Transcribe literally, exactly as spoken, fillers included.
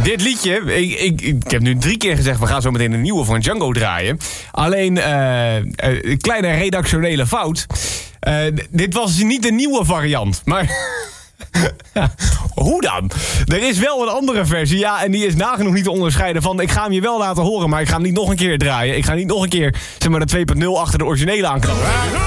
dit liedje, ik, ik, ik heb nu drie keer gezegd... we gaan zo meteen een nieuwe van Django draaien. Alleen, uh, een kleine redactionele fout. Uh, dit was niet de nieuwe variant, maar... Hoe dan? Er is wel een andere versie, ja, en die is nagenoeg niet te onderscheiden van... ik ga hem je wel laten horen, maar ik ga hem niet nog een keer draaien. Ik ga niet nog een keer, zeg maar, de twee punt nul achter de originele aanknappen.